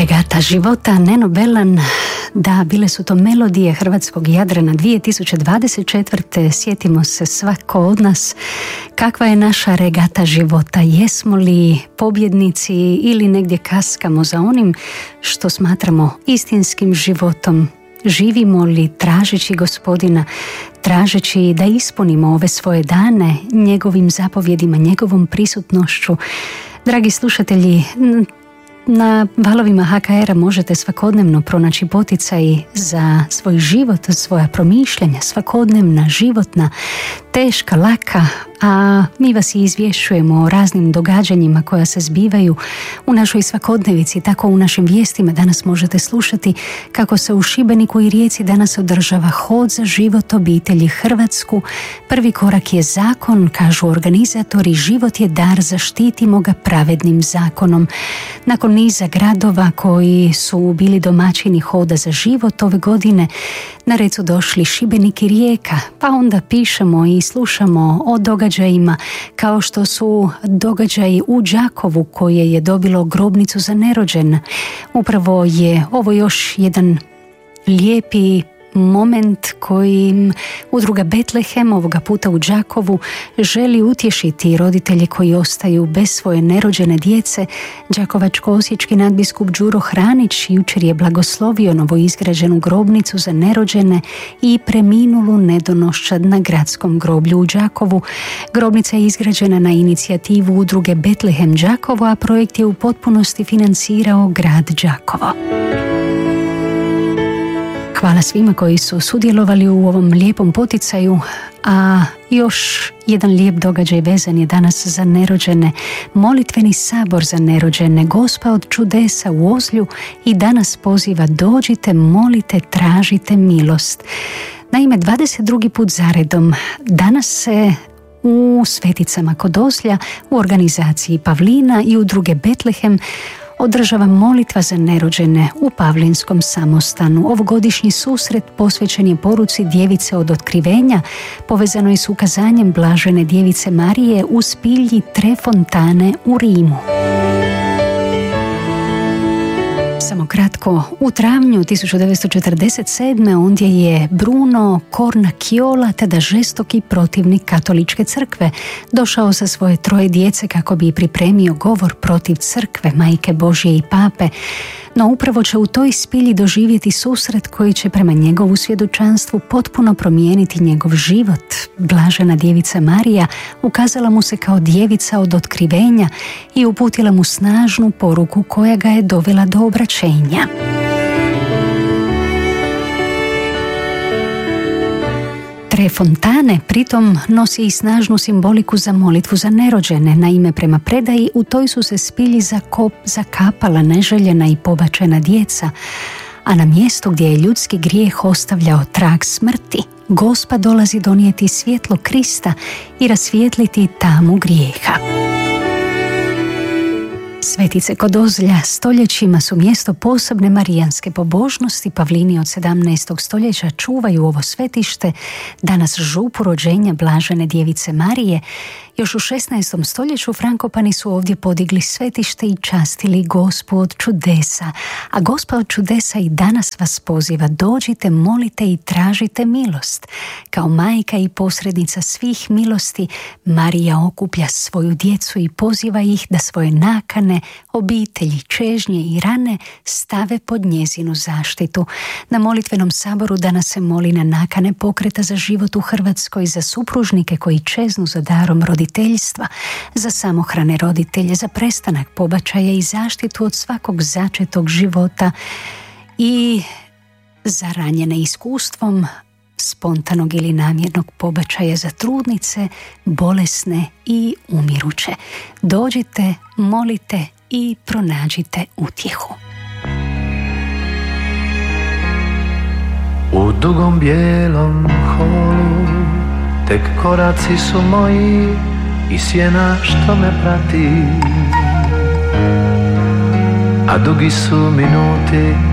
Regata života, Neno Belan. Da, bile su to melodije hrvatskog Jadrana 2024. Sjetimo se svako od nas kakva je naša regata života. Jesmo li pobjednici ili negdje kaskamo za onim što smatramo istinskim životom? Živimo li tražeći Gospodina, tražeći da ispunimo ove svoje dane njegovim zapovjedima, njegovom prisutnošću? Dragi slušatelji, na valovima HKR-a možete svakodnevno pronaći poticaj za svoj život, svoja promišljanja, svakodnevna, životna, teška, laka, a mi vas i izvješćujemo o raznim događanjima koja se zbivaju u našoj svakodnevici, tako u našim vijestima. Danas možete slušati kako se u Šibeniku i Rijeci danas održava hod za život obitelji Hrvatsku. Prvi korak je zakon, kažu organizatori, život je dar, zaštitimo ga pravednim zakonom. Nakon niza gradova koji su bili domaćini hoda za život ove godine, na red su došli Šibenik i Rijeka, pa onda pišemo i slušamo o događajima kao što su događaji u Đakovu koje je dobilo grobnicu za nerođene. Upravo je ovo još jedan lijepi moment kojim udruga Betlehem ovoga puta u Đakovu želi utješiti roditelje koji ostaju bez svoje nerođene djece. Đakovačko-osječki nadbiskup Đuro Hranić jučer je blagoslovio novoizgrađenu grobnicu za nerođene i preminulu nedonoščad na gradskom groblju u Đakovu. Grobnica je izgrađena na inicijativu udruge Betlehem Đakovo, a projekt je u potpunosti financirao grad Đakovo. Hvala svima koji su sudjelovali u ovom lijepom poticaju, a još jedan lijep događaj vezan je danas za nerođene. Molitveni sabor za nerođene, Gospa od čudesa u Ozlju i danas poziva: dođite, molite, tražite milost. Naime, 22. put zaredom danas se u Sveticama kod Ozlja u organizaciji Pavlina i udruge Betlehem održava molitva za nerođene u Pavlinskom samostanu. Ovogodišnji susret posvećen je poruci Djevice od otkrivenja, povezano je s ukazanjem Blažene Djevice Marije u spilji Tre Fontane u Rimu. Samo kratko, u travnju 1947. ondje je Bruno Cornacchiola, tada žestoki protivnik katoličke crkve, došao sa svoje 3 djece kako bi pripremio govor protiv crkve, Majke Božje i Pape. No upravo će u toj spilji doživjeti susret koji će prema njegovu svjedočanstvu potpuno promijeniti njegov život. Blažena Djevica Marija ukazala mu se kao djevica od otkrivenja i uputila mu snažnu poruku koja ga je dovela do obraćenja. Tre Fontane pritom nosi i snažnu simboliku za molitvu za nerođene. Naime, prema predaji u toj su se spilji zakapala neželjena i pobačena djeca, a na mjestu gdje je ljudski grijeh ostavljao trag smrti, Gospa dolazi donijeti svjetlo Krista i rasvijetliti tamu grijeha. Svetice kod Ozlja stoljećima su mjesto posebne marijanske pobožnosti. Pavlini od 17. stoljeća čuvaju ovo svetište, danas župu rođenja Blažene Djevice Marije. Još u 16. stoljeću Frankopani su ovdje podigli svetište i častili Gospu od čudesa. A Gospa od čudesa i danas vas poziva: dođite, molite i tražite milost. Kao majka i posrednica svih milosti, Marija okuplja svoju djecu i poziva ih da svoje nakane, obitelji, čežnje i rane stave pod njezinu zaštitu. Na molitvenom saboru danas se moli na nakane Pokreta za život u Hrvatskoj, za supružnike koji čeznu za darom roditeljstva, za samohrane roditelje, za prestanak pobačaja i zaštitu od svakog začetog života i za ranjene iskustvom spontanog ili namjernog pobačaja, za trudnice, bolesne i umiruće. Dođite, molite i pronađite utjehu. U dugom bijelom holu tek koraci su moji i sjena što me prati, a dugi su minuti